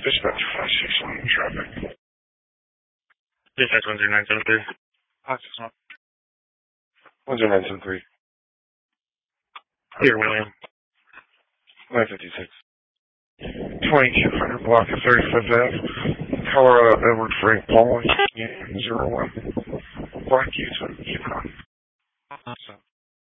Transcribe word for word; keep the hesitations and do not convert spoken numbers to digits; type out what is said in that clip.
Dispatch five six one traffic. Dispatch one zero nine seven three. five six one. one zero nine seven three. Here, William. nine fifty-six. twenty-two hundred block of thirty-fifth Avenue. Colorado Edward Frank Paul. zero one. Black Utah. Yukon.